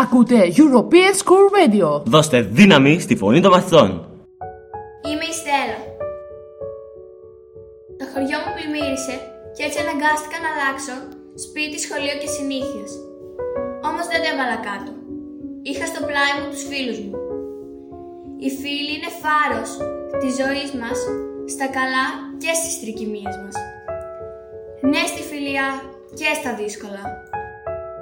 Ακούτε European School Radio. Δώστε δύναμη στη φωνή των μαθητών. Είμαι η Στέλλα. Το χωριό μου πλημμύρισε και έτσι αναγκάστηκα να αλλάξω σπίτι, σχολείο και συνήθειες. Όμως δεν το έβαλα κάτω. Είχα στο πλάι μου τους φίλους μου. Οι φίλοι είναι φάρος της ζωής μας, στα καλά και στις τρικυμίες μας. Ναι στη φιλία και στα δύσκολα.